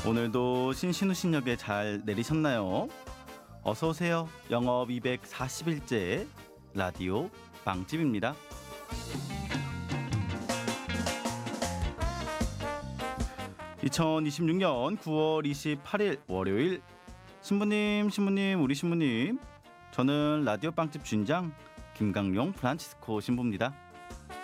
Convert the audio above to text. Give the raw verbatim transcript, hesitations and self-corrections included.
오늘도 신신우신역에 잘 내리셨나요? 어서오세요. 영업 이백사십 일째 라디오 빵집입니다. 이천이십육 년 구월 이십팔일 월요일. 신부님 신부님 우리 신부님, 저는 라디오 빵집 주인장 김강용 프란치스코 신부입니다.